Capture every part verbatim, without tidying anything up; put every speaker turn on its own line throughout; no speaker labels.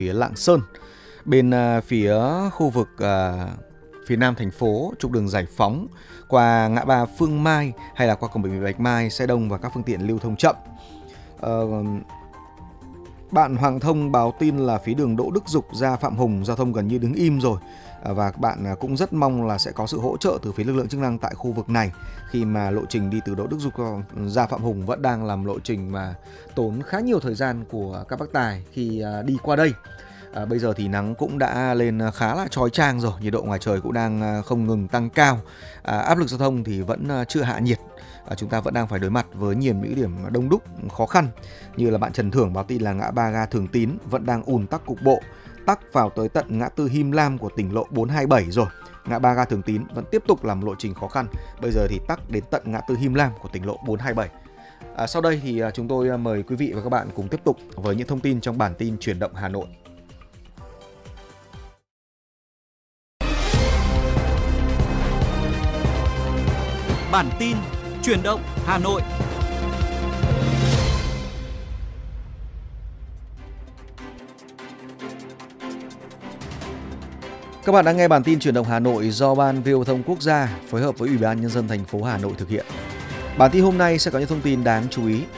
phía Lạng Sơn. Bên uh, phía khu vực uh, phía nam thành phố, trục đường Giải Phóng qua ngã ba Phương Mai hay là qua cổng bệnh viện Bạch Mai, xe đông và các phương tiện lưu thông chậm. Uh, bạn Hoàng Thông báo tin là phía đường Đỗ Đức Dục ra Phạm Hùng giao thông gần như đứng im rồi. Và bạn cũng rất mong là sẽ có sự hỗ trợ từ phía lực lượng chức năng tại khu vực này, khi mà lộ trình đi từ Đỗ Đức Dục ra Phạm Hùng vẫn đang làm lộ trình mà tốn khá nhiều thời gian của các bác tài khi đi qua đây. À, bây giờ thì nắng cũng đã lên khá là chói chang rồi, nhiệt độ ngoài trời cũng đang không ngừng tăng cao. À, áp lực giao thông thì vẫn chưa hạ nhiệt. À, chúng ta vẫn đang phải đối mặt với nhiều những điểm đông đúc khó khăn, như là bạn Trần Thưởng báo tin là ngã ba ga Thường Tín vẫn đang ùn tắc cục bộ, tắc vào tới tận ngã tư Him Lam của tỉnh lộ bốn hai bảy rồi. Ngã ba ga Thường Tín vẫn tiếp tục làm lộ trình khó khăn, bây giờ thì tắc đến tận ngã tư Him Lam của tỉnh lộ bốn hai bảy. À, sau đây thì chúng tôi mời quý vị và các bạn cùng tiếp tục với những thông tin trong bản tin Chuyển động Hà Nội.
Bản tin Chuyển động Hà Nội.
Các bạn đang nghe bản tin Chuyển động Hà Nội do Ban Viễn thông Quốc gia phối hợp với Ủy ban Nhân dân thành phố Hà Nội thực hiện. Bản tin hôm nay sẽ có những thông tin đáng chú ý.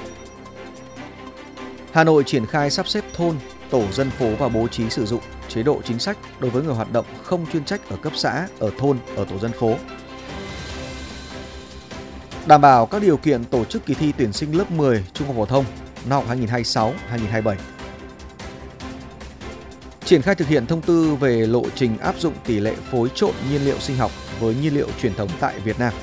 Hà Nội triển khai sắp xếp thôn, tổ dân phố và bố trí sử dụng chế độ chính sách đối với người hoạt động không chuyên trách ở cấp xã, ở thôn, ở tổ dân phố. Đảm bảo các điều kiện tổ chức kỳ thi tuyển sinh lớp mười trung học phổ thông năm học hai nghìn không trăm hai mươi sáu hai nghìn không trăm hai mươi bảy. Triển khai thực hiện thông tư về lộ trình áp dụng tỷ lệ phối trộn nhiên liệu sinh học với nhiên liệu truyền thống tại Việt Nam.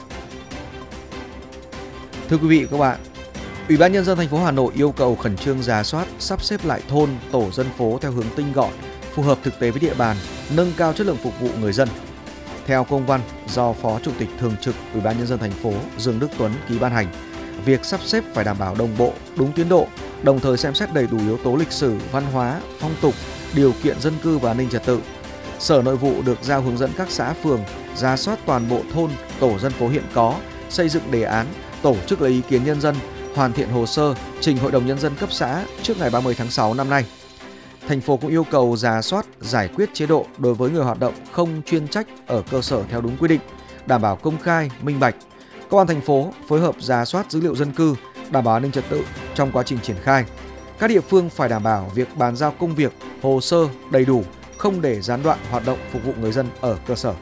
Thưa quý vị và các bạn, Ủy ban Nhân dân thành phố Hà Nội yêu cầu khẩn trương rà soát, sắp xếp lại thôn, tổ dân phố theo hướng tinh gọn, phù hợp thực tế với địa bàn, nâng cao chất lượng phục vụ người dân. Theo công văn do Phó Chủ tịch Thường trực Ủy ban Nhân dân thành phố Dương Đức Tuấn ký ban hành, việc sắp xếp phải đảm bảo đồng bộ, đúng tiến độ, đồng thời xem xét đầy đủ yếu tố lịch sử, văn hóa, phong tục, điều kiện dân cư và an ninh trật tự. Sở Nội vụ được giao hướng dẫn các xã phường rà soát toàn bộ thôn, tổ dân phố hiện có, xây dựng đề án, tổ chức lấy ý kiến nhân dân, hoàn thiện hồ sơ, trình Hội đồng Nhân dân cấp xã trước ngày ba mươi tháng sáu năm nay. Thành phố cũng yêu cầu rà soát, giải quyết chế độ đối với người hoạt động không chuyên trách ở cơ sở theo đúng quy định, đảm bảo công khai, minh bạch. Công an thành phố phối hợp rà soát dữ liệu dân cư, đảm bảo an ninh trật tự trong quá trình triển khai. Các địa phương phải đảm bảo việc bàn giao công việc, hồ sơ đầy đủ, không để gián đoạn hoạt động phục vụ người dân ở cơ sở.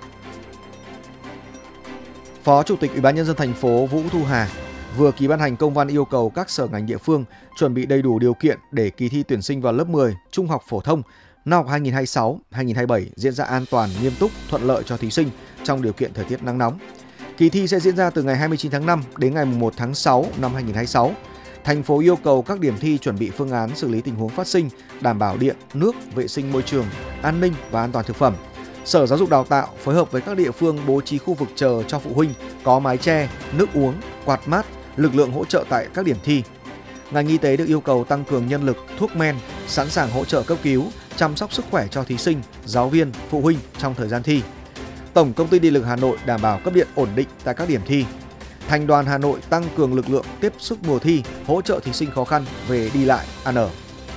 Phó Chủ tịch Ủy ban Nhân dân thành phố Vũ Thu Hà vừa ký ban hành công văn yêu cầu các sở ngành địa phương chuẩn bị đầy đủ điều kiện để kỳ thi tuyển sinh vào lớp mười trung học phổ thông năm học hai nghìn không trăm hai mươi sáu hai nghìn không trăm hai mươi bảy diễn ra an toàn, nghiêm túc, thuận lợi cho thí sinh trong điều kiện thời tiết nắng nóng. Kỳ thi sẽ diễn ra từ ngày hai mươi chín tháng năm đến ngày mùng một tháng sáu năm hai nghìn không trăm hai mươi sáu. Thành phố yêu cầu các điểm thi chuẩn bị phương án xử lý tình huống phát sinh, đảm bảo điện, nước, vệ sinh môi trường, an ninh và an toàn thực phẩm. Sở Giáo dục Đào tạo phối hợp với các địa phương bố trí khu vực chờ cho phụ huynh có mái che, nước uống, quạt mát, lực lượng hỗ trợ tại các điểm thi. Ngành y tế được yêu cầu tăng cường nhân lực, thuốc men, sẵn sàng hỗ trợ cấp cứu, chăm sóc sức khỏe cho thí sinh, giáo viên, phụ huynh trong thời gian thi. Tổng Công ty Điện lực Hà Nội đảm bảo cấp điện ổn định tại các điểm thi. Thành đoàn Hà Nội tăng cường lực lượng tiếp sức mùa thi, hỗ trợ thí sinh khó khăn về đi lại, ăn ở.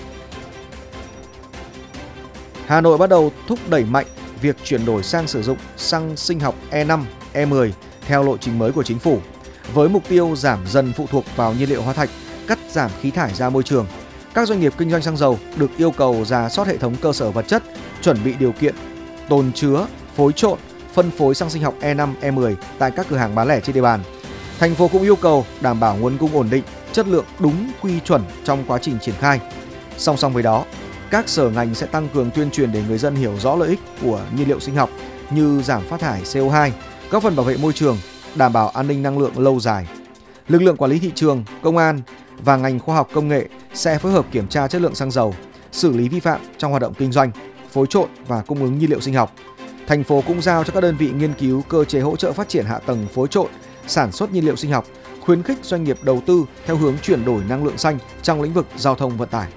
Hà Nội bắt đầu thúc đẩy mạnh việc chuyển đổi sang sử dụng xăng sinh học E năm, E mười theo lộ trình mới của chính phủ, với mục tiêu giảm dần phụ thuộc vào nhiên liệu hóa thạch, cắt giảm khí thải ra môi trường. Các doanh nghiệp kinh doanh xăng dầu được yêu cầu rà soát hệ thống cơ sở vật chất, chuẩn bị điều kiện tồn chứa, phối trộn, phân phối xăng sinh học E năm, E mười tại các cửa hàng bán lẻ trên địa bàn. Thành phố cũng yêu cầu đảm bảo nguồn cung ổn định, chất lượng đúng quy chuẩn trong quá trình triển khai. Song song với đó, các sở ngành sẽ tăng cường tuyên truyền để người dân hiểu rõ lợi ích của nhiên liệu sinh học như giảm phát thải xê o hai, góp phần bảo vệ môi trường, đảm bảo an ninh năng lượng lâu dài. Lực lượng quản lý thị trường, công an và ngành khoa học công nghệ sẽ phối hợp kiểm tra chất lượng xăng dầu, xử lý vi phạm trong hoạt động kinh doanh, phối trộn và cung ứng nhiên liệu sinh học. Thành phố cũng giao cho các đơn vị nghiên cứu cơ chế hỗ trợ phát triển hạ tầng phối trộn, sản xuất nhiên liệu sinh học, khuyến khích doanh nghiệp đầu tư theo hướng chuyển đổi năng lượng xanh trong lĩnh vực giao thông vận tải.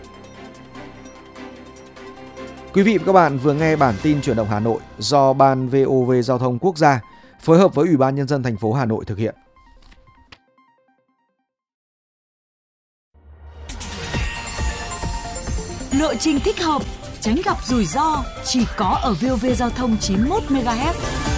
Quý vị và các bạn vừa nghe bản tin Chuyển động Hà Nội do Ban vê o vê Giao thông Quốc gia phối hợp với Ủy ban Nhân dân thành phố Hà Nội thực hiện.
lộ trình thích hợp, tránh gặp rủi ro chỉ có ở vê o vê Giao thông chín mươi mốt mê ga héc.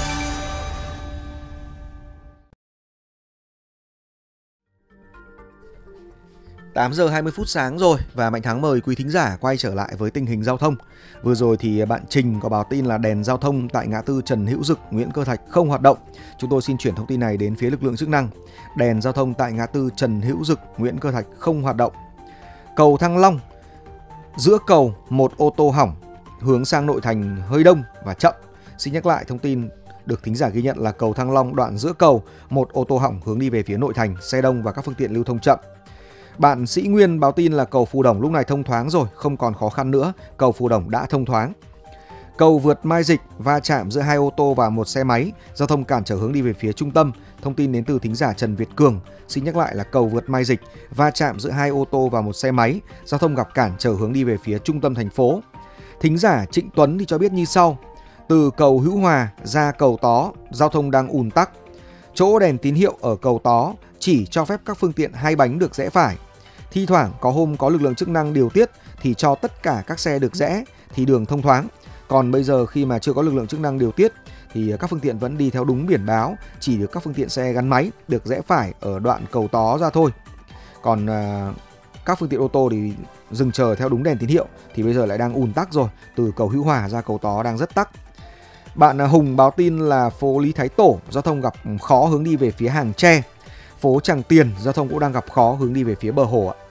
tám giờ hai mươi phút sáng rồi và Mạnh Thắng mời quý thính giả quay trở lại với tình hình giao thông. Vừa rồi thì bạn Trình có báo tin là đèn giao thông tại ngã tư Trần Hữu Dực, Nguyễn Cơ Thạch không hoạt động. Chúng tôi xin chuyển thông tin này đến phía lực lượng chức năng. Đèn giao thông tại ngã tư Trần Hữu Dực, Nguyễn Cơ Thạch không hoạt động. Cầu Thăng Long, giữa cầu một ô tô hỏng, hướng sang nội thành hơi đông và chậm. Xin nhắc lại thông tin được thính giả ghi nhận là cầu Thăng Long đoạn giữa cầu một ô tô hỏng hướng đi về phía nội thành, xe đông và các phương tiện lưu thông chậm. Bạn Sĩ Nguyên báo tin là cầu Phù Đổng lúc này thông thoáng rồi, không còn khó khăn nữa, cầu Phù Đổng đã thông thoáng. Cầu vượt Mai Dịch va chạm giữa hai ô tô và một xe máy, giao thông cản trở hướng đi về phía trung tâm. Thông tin đến từ thính giả Trần Việt Cường. Xin nhắc lại là cầu vượt Mai Dịch va chạm giữa hai ô tô và một xe máy, giao thông gặp cản trở hướng đi về phía trung tâm thành phố. Thính giả Trịnh Tuấn thì cho biết như sau: từ cầu Hữu Hòa ra cầu Tó, giao thông đang ùn tắc. Chỗ đèn tín hiệu ở cầu Tó chỉ cho phép các phương tiện hai bánh được rẽ phải. Thi thoảng có hôm có lực lượng chức năng điều tiết thì cho tất cả các xe được rẽ thì đường thông thoáng. Còn bây giờ khi mà chưa có lực lượng chức năng điều tiết thì các phương tiện vẫn đi theo đúng biển báo, chỉ được các phương tiện xe gắn máy được rẽ phải ở đoạn cầu Tó ra thôi. Còn à, các phương tiện ô tô thì dừng chờ theo đúng đèn tín hiệu thì bây giờ lại đang ùn tắc rồi, từ cầu Hữu Hòa ra cầu Tó đang rất tắc. Bạn Hùng báo tin là phố Lý Thái Tổ giao thông gặp khó hướng đi về phía Hàng Tre. Phố Tràng Tiền giao thông cũng đang gặp khó hướng đi về phía bờ hồ ạ.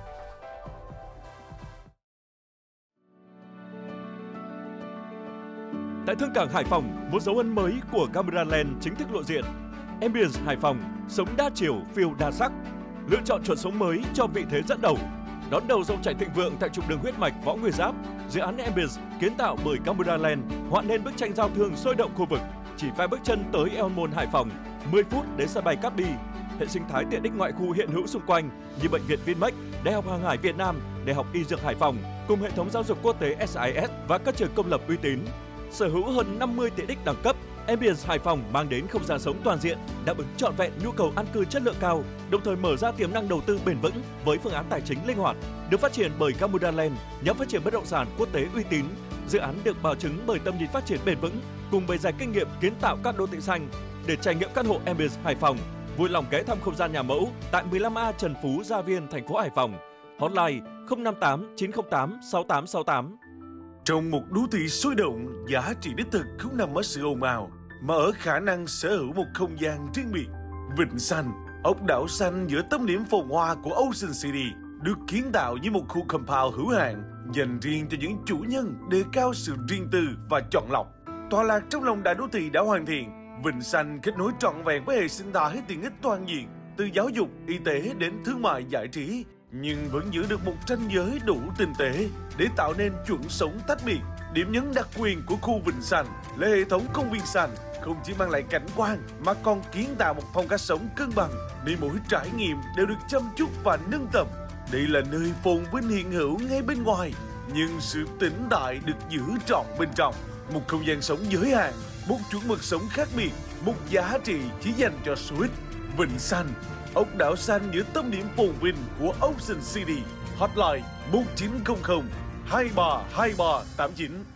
Tại Thương cảng Hải Phòng, một dấu ấn mới của Cameraland chính thức lộ diện. Ambience Hải Phòng, sống đa chiều, phiêu đa sắc. Lựa chọn chuẩn sống mới cho vị thế dẫn đầu. Đón đầu dòng chảy thịnh vượng tại trục đường huyết mạch Võ Nguyên Giáp, dự án Ambience kiến tạo bởi Cameraland họa nên bức tranh giao thương sôi động khu vực. Chỉ vài bước chân tới Eon Mall Hải Phòng, mười phút đến sân bay Cát Bi. Hệ sinh thái tiện ích ngoại khu hiện hữu xung quanh như bệnh viện Vinmec, Đại học Hàng hải Việt Nam, Đại học Y Dược Hải Phòng cùng hệ thống giáo dục quốc tế ét i ét và các trường công lập uy tín. Sở hữu hơn năm mươi tiện ích đẳng cấp, Ambience Hải Phòng mang đến không gian sống toàn diện, đáp ứng trọn vẹn nhu cầu an cư chất lượng cao, đồng thời mở ra tiềm năng đầu tư bền vững với phương án tài chính linh hoạt. Được phát triển bởi Camuraland, nhóm phát triển bất động sản quốc tế uy tín. Dự án được bảo chứng bởi tầm nhìn phát triển bền vững cùng bề dày kinh nghiệm kiến tạo các đô thị xanh. Để trải nghiệm căn hộ Ambience Hải Phòng, vui lòng ghé thăm không gian nhà mẫu tại mười lăm A Trần Phú, Gia Viên, thành phố Hải Phòng. Hotline không năm tám chín không tám sáu tám sáu tám.
Trong một đô thị sôi động, giá trị đích thực không nằm ở sự ồn ào, mà ở khả năng sở hữu một không gian riêng biệt. Vịnh Xanh, ốc đảo xanh giữa tâm điểm phồn hoa của Ocean City, được kiến tạo như một khu compound hữu hạn, dành riêng cho những chủ nhân đề cao sự riêng tư và chọn lọc. Tọa lạc trong lòng đại đô thị đã hoàn thiện, Vịnh Xanh kết nối trọn vẹn với hệ sinh thái tiện ích toàn diện, từ giáo dục, y tế đến thương mại giải trí, nhưng vẫn giữ được một ranh giới đủ tinh tế để tạo nên chuẩn sống tách biệt. Điểm nhấn đặc quyền của khu Vịnh Xanh là hệ thống công viên xanh không chỉ mang lại cảnh quan mà còn kiến tạo một phong cách sống cân bằng, để mỗi trải nghiệm đều được chăm chút và nâng tầm. Đây là nơi phồn vinh hiện hữu ngay bên ngoài, nhưng sự tĩnh tại được giữ trọn bên trong. Một không gian sống giới hạn, một chuẩn mực sống khác biệt, một giá trị chỉ dành cho số ít. Vịnh Xanh, ốc đảo xanh giữa tâm điểm phồn vinh của Ocean City. Hotline một chín không không hai ba hai ba tám chín.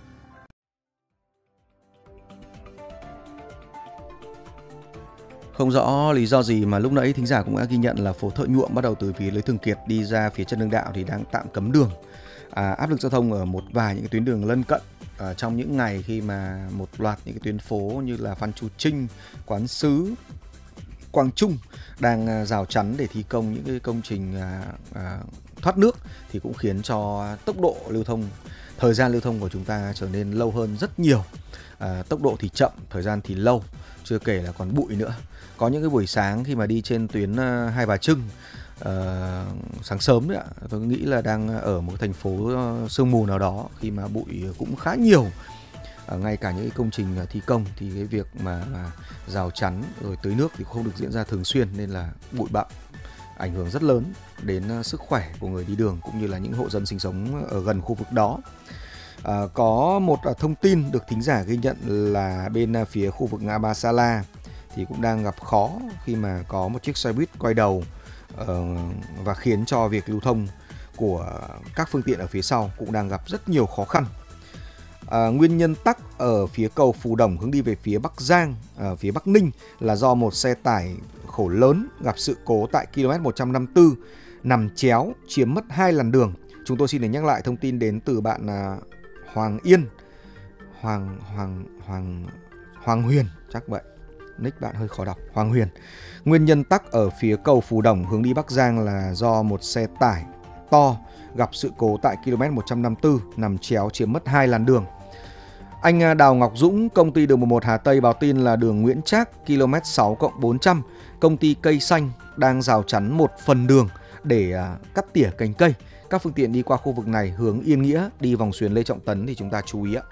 Không rõ lý do gì mà lúc nãy thính giả cũng đã ghi nhận là phố Thợ Nhuộm bắt đầu từ phía Lý Thường Kiệt đi ra phía Trần Hưng Đạo thì đang tạm cấm đường. À, áp lực giao thông ở một vài những cái tuyến đường lân cận à, trong những ngày khi mà một loạt những cái tuyến phố như là Phan Chu Trinh, Quán Sứ, Quang Trung đang rào chắn để thi công những cái công trình à, à, thoát nước thì cũng khiến cho tốc độ lưu thông, thời gian lưu thông của chúng ta trở nên lâu hơn rất nhiều. À, tốc độ thì chậm, thời gian thì lâu, chưa kể là còn bụi nữa. Có những cái buổi sáng khi mà đi trên tuyến uh, Hai Bà Trưng uh, sáng sớm đấy ạ, tôi nghĩ là đang ở một thành phố uh, sương mù nào đó khi mà bụi cũng khá nhiều. Uh, ngay cả những cái công trình uh, thi công thì cái việc mà, mà rào chắn rồi tưới nước thì không được diễn ra thường xuyên, nên là bụi bặm ảnh hưởng rất lớn đến uh, sức khỏe của người đi đường cũng như là những hộ dân sinh sống ở gần khu vực đó. À, có một à, thông tin được thính giả ghi nhận là bên à, phía khu vực ngã ba Sa La thì cũng đang gặp khó khi mà có một chiếc xe buýt quay đầu uh, và khiến cho việc lưu thông của các phương tiện ở phía sau cũng đang gặp rất nhiều khó khăn. À, nguyên nhân tắc ở phía cầu Phù Đồng hướng đi về phía Bắc Giang, ở phía Bắc Ninh là do một xe tải khổ lớn gặp sự cố tại ki lô mét một trăm năm mươi tư nằm chéo chiếm mất hai làn đường. Chúng tôi xin được nhắc lại thông tin đến từ bạn à, Hoàng Yên, Hoàng Hoàng Hoàng Hoàng Huyền chắc vậy. Nick bạn hơi khó đọc. Hoàng Huyền. Nguyên nhân tắc ở phía cầu Phù Đồng hướng đi Bắc Giang là do một xe tải to gặp sự cố tại ki lô mét một trăm năm mươi tư nằm chéo chiếm mất hai làn đường. Anh Đào Ngọc Dũng, công ty đường mười một Hà Tây báo tin là đường Nguyễn Trác ki lô mét sáu cộng bốn trăm, công ty Cây Xanh đang rào chắn một phần đường để cắt tỉa cành cây. Các phương tiện đi qua khu vực này hướng Yên Nghĩa đi vòng xuyến Lê Trọng Tấn thì chúng ta chú ý ạ.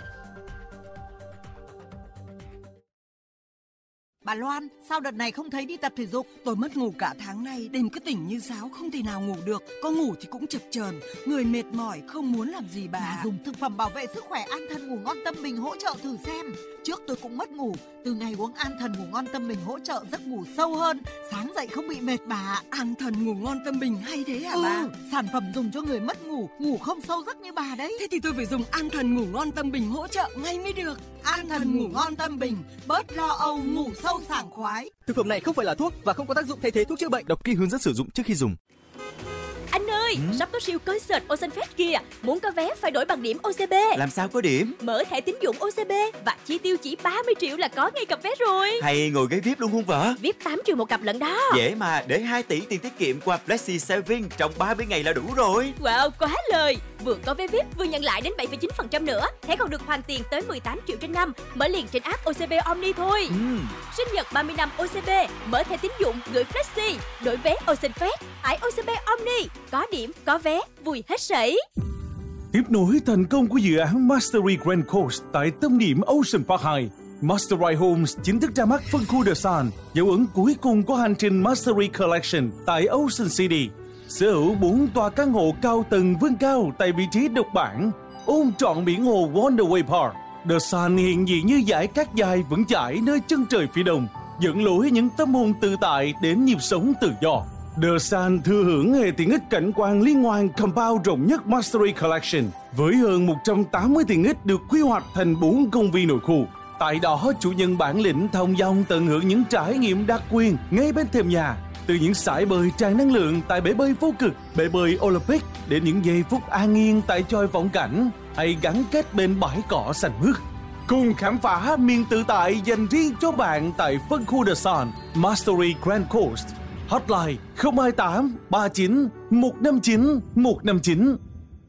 Bà Loan, sao đợt này không thấy đi tập thể dục? Tôi mất ngủ cả tháng nay, đêm cứ tỉnh như sáo, không thể nào ngủ được. Có ngủ thì cũng chập chờn, người mệt mỏi, không muốn làm gì bà.
Bà dùng thực phẩm bảo vệ sức khỏe An Thần Ngủ Ngon Tâm Bình hỗ trợ thử xem. Trước tôi cũng mất ngủ, từ ngày uống An Thần Ngủ Ngon Tâm Bình hỗ trợ giấc ngủ sâu hơn, sáng dậy không bị mệt bà.
An Thần Ngủ Ngon Tâm Bình hay thế hả
ừ,
bà?
Sản phẩm dùng cho người mất ngủ, ngủ không sâu giấc như bà đấy.
Thế thì tôi phải dùng An Thần Ngủ Ngon Tâm Bình hỗ trợ ngay mới được.
An Thần Ngủ Ngon Tâm Bình, bớt lo âu, ngủ sâu sảng khoái.
Thực phẩm này không phải là thuốc và không có tác dụng thay thế thuốc chữa bệnh.
Đọc kỹ hướng dẫn sử dụng trước khi dùng.
Anh ơi, ừ? sắp có siêu cơi sệt Ocean Fest kìa. Muốn có vé phải đổi bằng điểm ô xê bê.
Làm sao có điểm?
Mở thẻ tín dụng ô xê bê và chi tiêu chỉ ba mươi triệu là có ngay cặp vé rồi.
Hay ngồi ghế vi ai pi luôn không vợ?
vi ai pi tám triệu một cặp lận đó.
Dễ mà, để hai tỷ tiền tiết kiệm qua Flexi Saving trong ba mươi ngày là đủ rồi.
Wow, quá lời. Vừa có vé vi ai pi vừa nhận lại đến bảy phẩy chín phần trăm nữa. Thẻ còn được hoàn tiền tới mười tám triệu trên năm. Mở liền trên app ô xê bê Omni thôi.
ừ.
Sinh nhật ba mươi năm ô xê bê, mở thẻ tín dụng gửi Flexi, đổi vé Ocean Fest, tải ô xê bê Omni, có điểm, có vé, vui hết sảy.
Tiếp nối thành công của dự án Mastery Grand Coast tại tâm điểm Ocean Park hai, Mastery Homes chính thức ra mắt phân khu The Sun, dấu ấn cuối cùng của hành trình Mastery Collection tại Ocean City. Sở hữu bốn tòa căn hộ cao tầng vươn cao tại vị trí độc bản, ôm trọn biển hồ Wonderway Park. The Sun hiện diện như dải cát dài vững chãi nơi chân trời phía đông, dẫn lối những tâm hồn tự tại đến nhịp sống tự do. The Sun thừa hưởng hệ tiện ích cảnh quan liên hoàn compound rộng nhất Mastery Collection với hơn một trăm tám mươi tiện ích được quy hoạch thành bốn công viên nội khu. Tại đó, chủ nhân bản lĩnh thông dong tận hưởng những trải nghiệm đặc quyền ngay bên thềm nhà, từ những sải bơi tràn năng lượng tại bể bơi vô cực, bể bơi Olympic đến những giây phút an yên tại chòi vọng cảnh hay gắn kết bên bãi cỏ xanh mướt. Cùng khám phá miền tự tại dành riêng cho bạn tại phân khu The Sun, Mastery Grand Coast. Hotline không hai tám ba chín một năm chín một năm chín.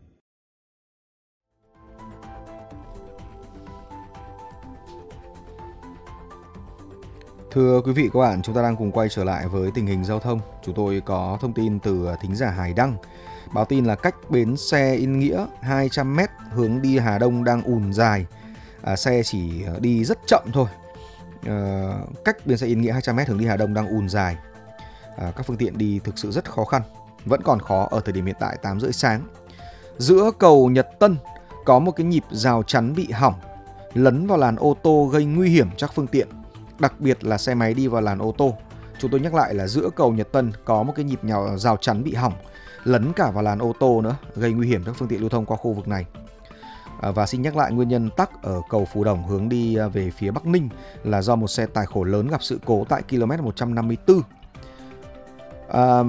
Thưa quý vị các bạn, chúng ta đang cùng quay trở lại với tình hình giao thông. Chúng tôi có thông tin từ thính giả Hải Đăng. Báo tin là cách bến xe Yên Nghĩa hai trăm mét hướng đi Hà Đông đang ùn dài. À, xe chỉ đi rất chậm thôi. À, cách bến xe Yên Nghĩa hai trăm mét hướng đi Hà Đông đang ùn dài. À, các phương tiện đi thực sự rất khó khăn. Vẫn còn khó ở thời điểm hiện tại tám rưỡi sáng. Giữa cầu Nhật Tân có một cái nhịp rào chắn bị hỏng, lấn vào làn ô tô gây nguy hiểm cho các phương tiện, đặc biệt là xe máy đi vào làn ô tô. Chúng tôi nhắc lại là giữa cầu Nhật Tân có một cái nhịp nhào rào chắn bị hỏng, lấn cả vào làn ô tô nữa, gây nguy hiểm cho các phương tiện lưu thông qua khu vực này. À, và xin nhắc lại nguyên nhân tắc ở cầu Phù Đồng hướng đi về phía Bắc Ninh là do một xe tải khổ lớn gặp sự cố tại ki lô mét một trăm năm mươi tư. À,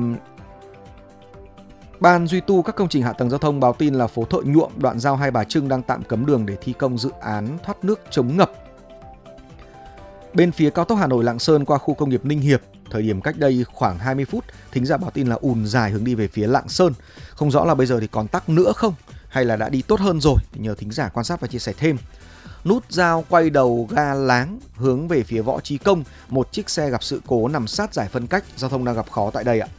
Ban duy tu các công trình hạ tầng giao thông báo tin là phố Thợ Nhuộm đoạn giao Hai Bà Trưng đang tạm cấm đường để thi công dự án thoát nước chống ngập. Bên phía cao tốc Hà Nội Lạng Sơn qua khu công nghiệp Ninh Hiệp, thời điểm cách đây khoảng hai mươi phút, thính giả báo tin là ùn dài hướng đi về phía Lạng Sơn. Không rõ là bây giờ thì còn tắc nữa không hay là đã đi tốt hơn rồi, nhờ thính giả quan sát và chia sẻ thêm. Nút giao quay đầu ga Láng hướng về phía Võ Trí Công, một chiếc xe gặp sự cố nằm sát giải phân cách, giao thông đang gặp khó tại đây ạ.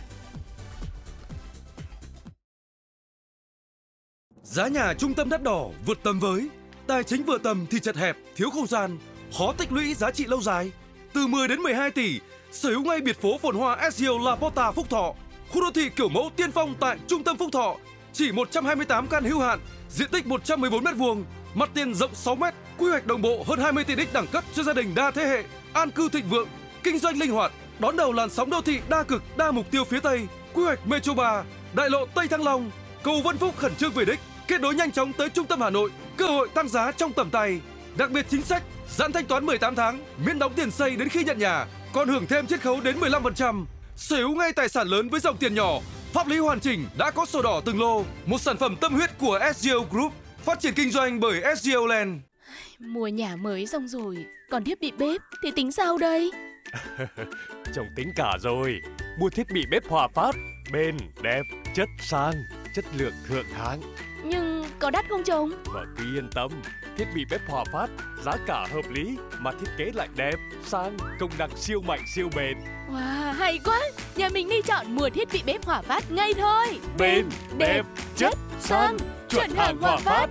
Giá nhà trung tâm đắt đỏ vượt tầm với, tài chính vừa tầm thì chật hẹp, thiếu không gian, khó tích lũy giá trị lâu dài. Từ mười đến mười hai tỷ, sở hữu ngay biệt phố phồn hoa ét giê ô La Porta Phúc Thọ, khu đô thị kiểu mẫu tiên phong tại trung tâm Phúc Thọ. Chỉ một trăm hai mươi tám căn hữu hạn, diện tích một trăm mười bốn mét vuông, mặt tiền rộng sáu mét, quy hoạch đồng bộ hơn hai mươi tiện ích đẳng cấp cho gia đình đa thế hệ, an cư thịnh vượng, kinh doanh linh hoạt, đón đầu làn sóng đô thị đa cực đa mục tiêu phía Tây, quy hoạch Metro ba, đại lộ Tây Thăng Long, cầu Vân Phúc khẩn trương về đích, kết nối nhanh chóng tới trung tâm Hà Nội, cơ hội tăng giá trong tầm tay. Đặc biệt chính sách giãn thanh toán mười tám tháng, miễn đóng tiền xây đến khi nhận nhà, còn hưởng thêm chiết khấu đến mười lăm phần trăm. Sở hữu ngay tài sản lớn với dòng tiền nhỏ, pháp lý hoàn chỉnh, đã có sổ đỏ từng lô, một sản phẩm tâm huyết của ét giê o Group, phát triển kinh doanh bởi ét giê o Land.
Mua nhà mới xong rồi, còn thiết bị bếp thì tính sao đây?
Chồng tính cả rồi, mua thiết bị bếp Hòa Phát, bền, đẹp, chất sang, chất lượng thượng hạng.
Nhưng có đắt không chồng?
Và cứ yên tâm, thiết bị bếp Hòa Phát giá cả hợp lý mà thiết kế lại đẹp, sang, công năng siêu mạnh siêu bền.
Wow, hay quá! Nhà mình đi chọn mua thiết bị bếp Hòa Phát ngay thôi.
Bền, đẹp, chất, sang, chuẩn hàng Hòa Phát.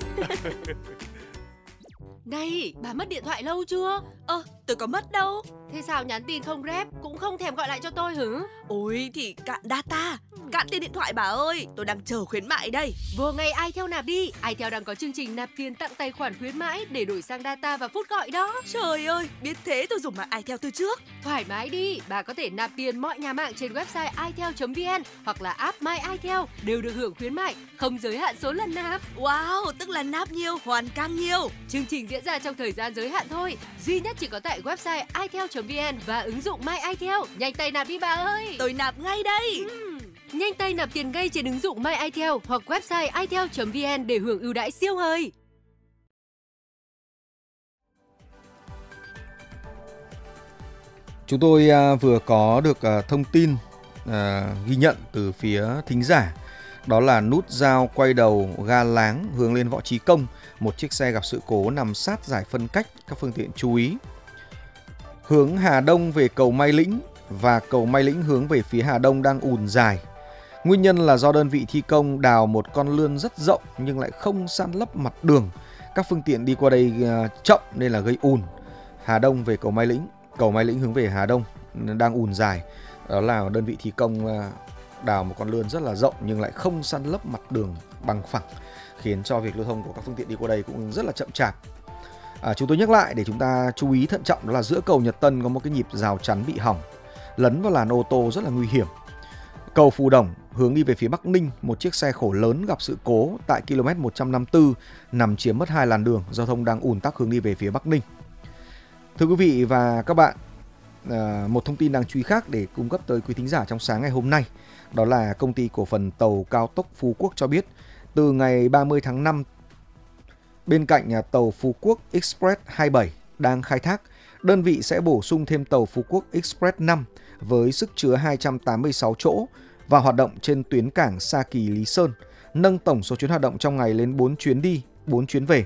Này, bà mất điện thoại lâu chưa?
Ơ, tôi có mất đâu.
Thế sao nhắn tin không rep, cũng không thèm gọi lại cho tôi hử?
Ôi thì cạn data, cạn tiền điện thoại bà ơi, tôi đang chờ khuyến mại đây.
Vừa ngày iTel nạp đi, iTel đang có chương trình nạp tiền tặng tài khoản khuyến mãi để đổi sang data và phút gọi đó.
Trời ơi, biết thế tôi dùng mạng iTel từ trước.
Thoải mái đi, bà có thể nạp tiền mọi nhà mạng trên website itel chấm vn hoặc là app My iTel đều được hưởng khuyến mại, không giới hạn số lần nạp.
Wow, tức là nạp nhiều, hoàn càng nhiều.
Chương trình diễn ra trong thời gian giới hạn thôi, duy nhất chỉ có tại website itel chấm vn và ứng dụng My iTel. Nhanh tay nạp đi bà ơi.
Tôi nạp ngay đây.
Uhm. Nhanh tay nạp tiền ngay trên ứng dụng My iTel hoặc website itel chấm vn để hưởng ưu đãi siêu hời.
Chúng tôi uh, vừa có được uh, thông tin uh, ghi nhận từ phía thính giả. Đó là nút giao quay đầu ga Láng hướng lên Võ Trí Công, một chiếc xe gặp sự cố nằm sát giải phân cách, các phương tiện chú ý. Hướng Hà Đông về cầu Mai Lĩnh và cầu Mai Lĩnh hướng về phía Hà Đông đang ùn dài. Nguyên nhân là do đơn vị thi công đào một con lươn rất rộng nhưng lại không san lấp mặt đường. Các phương tiện đi qua đây chậm nên là gây ùn. Hà Đông về cầu Mai Lĩnh, cầu Mai Lĩnh hướng về Hà Đông đang ùn dài. Đó là đơn vị thi công đào một con lươn rất là rộng nhưng lại không san lấp mặt đường bằng phẳng, khiến cho việc lưu thông của các phương tiện đi qua đây cũng rất là chậm chạp. À, chúng tôi nhắc lại để chúng ta chú ý thận trọng, đó là giữa cầu Nhật Tân có một cái nhịp rào chắn bị hỏng, lấn vào làn ô tô rất là nguy hiểm. Cầu Phù Đồng hướng đi về phía Bắc Ninh, một chiếc xe khổ lớn gặp sự cố tại ki lô mét một trăm năm mươi tư, nằm chiếm mất hai làn đường, giao thông đang ùn tắc hướng đi về phía Bắc Ninh. Thưa quý vị và các bạn, à, một thông tin đáng chú ý khác để cung cấp tới quý thính giả trong sáng ngày hôm nay, đó là công ty cổ phần tàu cao tốc Phú Quốc cho biết từ ngày ba mươi tháng năm, bên cạnh nhà tàu Phú Quốc Express hai mươi bảy đang khai thác, đơn vị sẽ bổ sung thêm tàu Phú Quốc Express năm với sức chứa hai trăm tám mươi sáu chỗ và hoạt động trên tuyến cảng Sa Kỳ - Lý Sơn, nâng tổng số chuyến hoạt động trong ngày lên bốn chuyến đi, bốn chuyến về.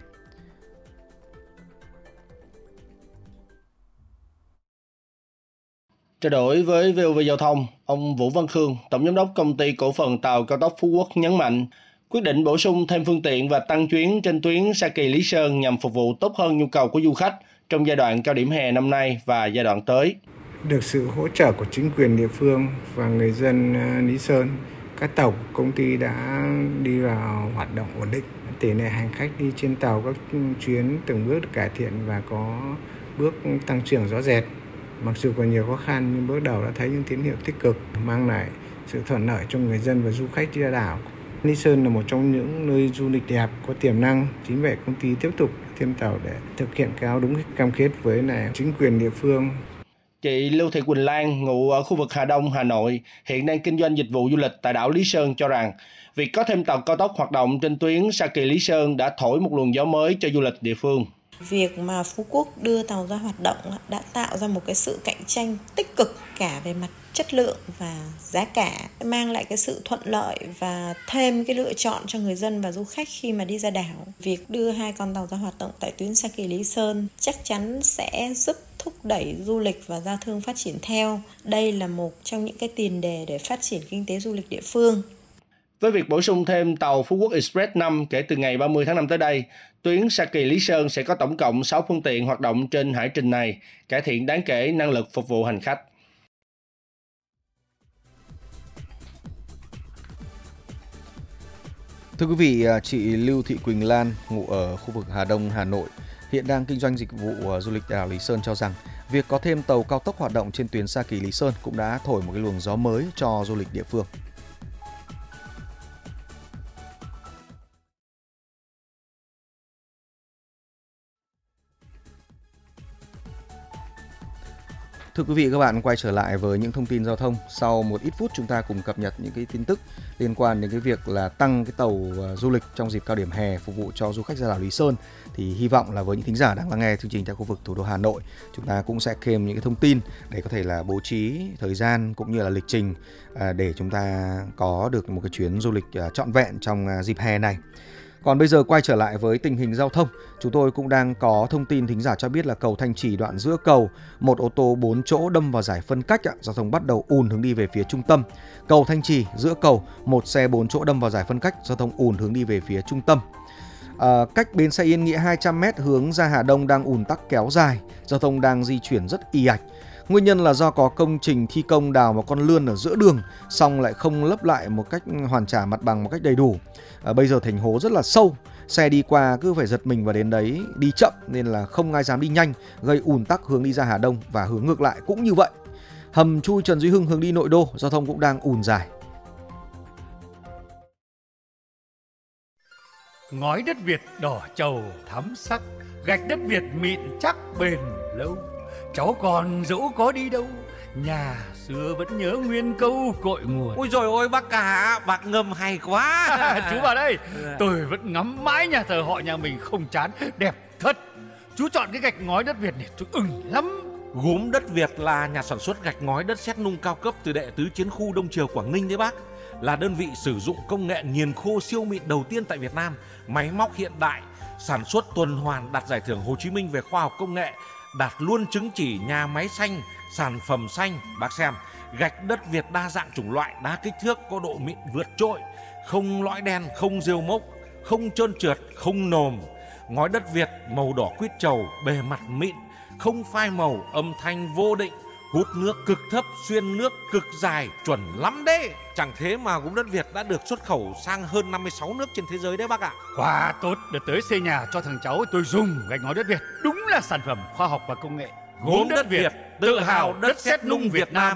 Trao đổi với vê o vê Giao thông, ông Vũ Văn Khương, Tổng Giám đốc Công ty Cổ phần Tàu Cao tốc Phú Quốc nhấn mạnh, quyết định bổ sung thêm phương tiện và tăng chuyến trên tuyến Sa Kỳ - Lý Sơn nhằm phục vụ tốt hơn nhu cầu của du khách trong giai đoạn cao điểm hè năm nay và giai đoạn tới.
Được sự hỗ trợ của chính quyền địa phương và người dân Lý Sơn, các tàu của công ty đã đi vào hoạt động ổn định. Tỷ lệ hành khách đi trên tàu các chuyến từng bước được cải thiện và có bước tăng trưởng rõ rệt. Mặc dù còn nhiều khó khăn nhưng bước đầu đã thấy những tín hiệu tích cực, mang lại sự thuận lợi cho người dân và du khách đi ra đảo. Lý Sơn là một trong những nơi du lịch đẹp có tiềm năng, chính vậy công ty tiếp tục thêm tàu để thực hiện cao đúng cam kết với lại chính quyền địa phương.
Chị Lưu Thị Quỳnh Lan, ngụ ở khu vực Hà Đông, Hà Nội, hiện đang kinh doanh dịch vụ du lịch tại đảo Lý Sơn cho rằng việc có thêm tàu cao tốc hoạt động trên tuyến Sa Kỳ - Lý Sơn đã thổi một luồng gió mới cho du lịch địa phương.
Việc mà Phú Quốc đưa tàu ra hoạt động đã tạo ra một cái sự cạnh tranh tích cực cả về mặt chất lượng và giá cả, mang lại cái sự thuận lợi và thêm cái lựa chọn cho người dân và du khách khi mà đi ra đảo. Việc đưa hai con tàu ra hoạt động tại tuyến Sa Kỳ - Lý Sơn chắc chắn sẽ giúp thúc đẩy du lịch và giao thương phát triển theo. Đây là một trong những cái tiền đề để phát triển kinh tế du lịch địa phương.
Với việc bổ sung thêm tàu Phú Quốc Express năm kể từ ngày ba mươi tháng năm tới đây, tuyến Sa Kỳ - Lý Sơn sẽ có tổng cộng sáu phương tiện hoạt động trên hải trình này, cải thiện đáng kể năng lực phục vụ hành khách.
Thưa quý vị, chị Lưu Thị Quỳnh Lan, ngụ ở khu vực Hà Đông, Hà Nội, hiện đang kinh doanh dịch vụ du lịch đảo Lý Sơn cho rằng việc có thêm tàu cao tốc hoạt động trên tuyến Sa Kỳ - Lý Sơn cũng đã thổi một cái luồng gió mới cho du lịch địa phương. Thưa quý vị các bạn, quay trở lại với những thông tin giao thông. Sau một ít phút chúng ta cùng cập nhật những cái tin tức liên quan đến cái việc là tăng cái tàu uh, du lịch trong dịp cao điểm hè phục vụ cho du khách ra đảo Lý Sơn. Thì hy vọng là với những thính giả đang lắng nghe chương trình tại khu vực thủ đô Hà Nội, chúng ta cũng sẽ thêm những cái thông tin để có thể là bố trí thời gian cũng như là lịch trình uh, để chúng ta có được một cái chuyến du lịch uh, trọn vẹn trong uh, dịp hè này. Còn bây giờ quay trở lại với tình hình giao thông, chúng tôi cũng đang có thông tin thính giả cho biết là cầu Thanh Trì đoạn giữa cầu, một ô tô bốn chỗ đâm vào giải phân cách, giao thông bắt đầu ùn hướng đi về phía trung tâm. Cầu Thanh Trì giữa cầu, một xe bốn chỗ đâm vào giải phân cách, giao thông ùn hướng đi về phía trung tâm. À, cách bến xe Yên Nghĩa hai trăm mét hướng ra Hà Đông đang ùn tắc kéo dài, giao thông đang di chuyển rất ì ạch. Nguyên nhân là do có công trình thi công đào một con lươn ở giữa đường, xong lại không lấp lại một cách hoàn trả mặt bằng một cách đầy đủ. À, bây giờ thành hố rất là sâu, xe đi qua cứ phải giật mình và đến đấy đi chậm nên là không ai dám đi nhanh, gây ùn tắc hướng đi ra Hà Đông và hướng ngược lại cũng như vậy. Hầm chui Trần Duy Hưng hướng đi nội đô, giao thông cũng đang ùn dài.
Ngói đất Việt đỏ trầu thắm sắc, gạch đất Việt mịn chắc bền lâu. Cháu còn dẫu có đi đâu, nhà xưa vẫn nhớ nguyên câu cội nguồn.
Ôi rồi ôi bác cả, bác ngâm hay quá.
Chú vào đây, tôi vẫn ngắm mãi nhà thờ họ nhà mình không chán, đẹp thật. Chú chọn cái gạch ngói đất Việt này tôi ưng lắm.
Gốm đất Việt là nhà sản xuất gạch ngói đất sét nung cao cấp từ đệ tứ chiến khu Đông Triều Quảng Ninh đấy bác. Là đơn vị sử dụng công nghệ nghiền khô siêu mịn đầu tiên tại Việt Nam, máy móc hiện đại, sản xuất tuần hoàn, đạt giải thưởng Hồ Chí Minh về khoa học công nghệ, đạt luôn chứng chỉ nhà máy xanh, sản phẩm xanh. Bác xem, gạch đất Việt đa dạng chủng loại, đa kích thước, có độ mịn vượt trội, không lõi đen, không rêu mốc, không trơn trượt, không nồm. Ngói đất Việt màu đỏ quýt trầu, bề mặt mịn, không phai màu, âm thanh vô định, hút nước cực thấp, xuyên nước cực dài, chuẩn lắm đấy. Chẳng thế mà gốm đất Việt đã được xuất khẩu sang hơn năm mươi sáu nước trên thế giới đấy bác ạ.
Quá tốt, đợt tới xây nhà cho thằng cháu tôi dùng gạch ngói đất Việt. Đúng là sản phẩm khoa học và công nghệ.
Gốm đất Việt, tự hào đất sét nung Việt Nam.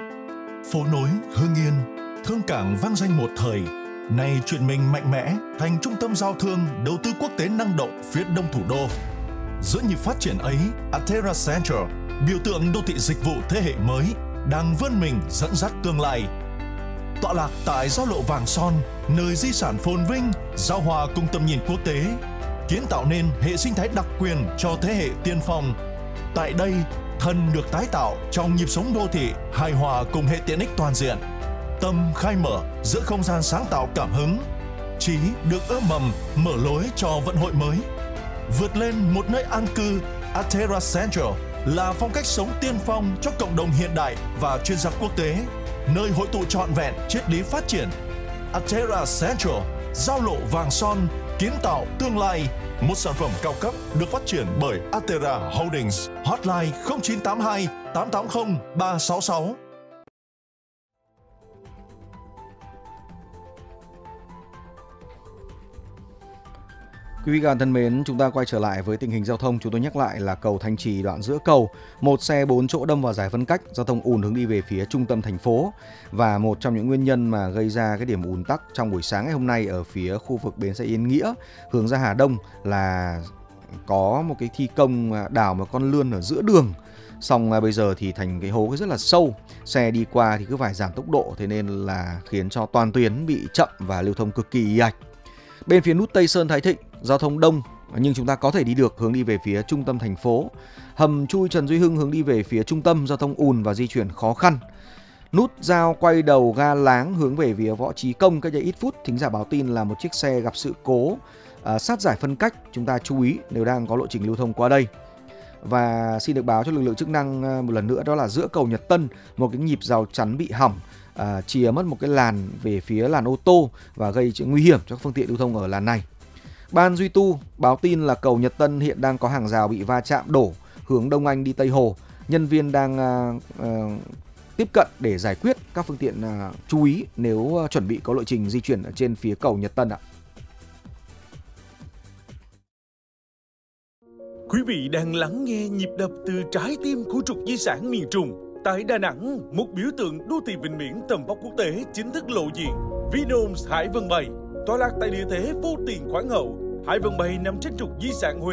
Phố nối Hưng Yên, thương cảng vang danh một thời, nay chuyển mình mạnh mẽ thành trung tâm giao thương, đầu tư quốc tế năng động phía đông thủ đô. Giữa nhịp phát triển ấy, Atera Central, biểu tượng đô thị dịch vụ thế hệ mới, đang vươn mình dẫn dắt tương lai. Tọa lạc tại giao lộ Vàng Son, nơi di sản phồn vinh, giao hòa cùng tầm nhìn quốc tế, kiến tạo nên hệ sinh thái đặc quyền cho thế hệ tiên phong. Tại đây, thân được tái tạo trong nhịp sống đô thị, hài hòa cùng hệ tiện ích toàn diện. Tâm khai mở giữa không gian sáng tạo cảm hứng, trí được ươm mầm, mở lối cho vận hội mới. Vượt lên một nơi an cư, Atera Central là phong cách sống tiên phong cho cộng đồng hiện đại và chuyên gia quốc tế, nơi hội tụ trọn vẹn triết lý phát triển. Atera Central, giao lộ Vàng Son, kiến tạo tương lai, một sản phẩm cao cấp được phát triển bởi Atera Holdings. Hotline không chín tám hai tám tám không ba sáu sáu.
Quý vị và các bạn thân mến, chúng ta quay trở lại với tình hình giao thông. Chúng tôi nhắc lại là cầu Thanh Trì đoạn giữa cầu, một xe bốn chỗ đâm vào giải phân cách, giao thông ùn hướng đi về phía trung tâm thành phố. Và một trong những nguyên nhân mà gây ra cái điểm ùn tắc trong buổi sáng ngày hôm nay ở phía khu vực bến xe Yên Nghĩa hướng ra Hà Đông là có một cái thi công đào một con lươn ở giữa đường. Xong bây giờ thì thành cái hố rất là sâu, xe đi qua thì cứ phải giảm tốc độ, thế nên là khiến cho toàn tuyến bị chậm và lưu thông cực kỳ ì ạch. Bên phía nút Tây Sơn Thái Thịnh, giao thông đông nhưng chúng ta có thể đi được hướng đi về phía trung tâm thành phố. Hầm chui Trần Duy Hưng hướng đi về phía trung tâm, giao thông ùn và di chuyển khó khăn. Nút giao quay đầu ga Láng hướng về phía Võ Trí Công, cách đây ít phút thính giả báo tin là một chiếc xe gặp sự cố à, sát giải phân cách. Chúng ta chú ý nếu đang có lộ trình lưu thông qua đây. Và xin được báo cho lực lượng chức năng một lần nữa, đó là giữa cầu Nhật Tân, một cái nhịp rào chắn bị hỏng, à, chìa mất một cái làn về phía làn ô tô và gây nguy hiểm cho các phương tiện lưu thông ở làn này. Ban duy tu báo tin là cầu Nhật Tân hiện đang có hàng rào bị va chạm đổ hướng Đông Anh đi Tây Hồ. Nhân viên đang uh, uh, tiếp cận để giải quyết, các phương tiện uh, chú ý nếu uh, chuẩn bị có lộ trình di chuyển ở trên phía cầu Nhật Tân ạ.
Quý vị đang lắng nghe nhịp đập từ trái tim của trục di sản miền Trung. Tại Đà Nẵng, một biểu tượng đô thị vịnh biển tầm vóc quốc tế chính thức lộ diện. Vinhomes Hải Vân Bay, tọa lạc tại địa thế vô tiền khoáng hậu. Hải Vân Bay nằm trên trục di sản Huế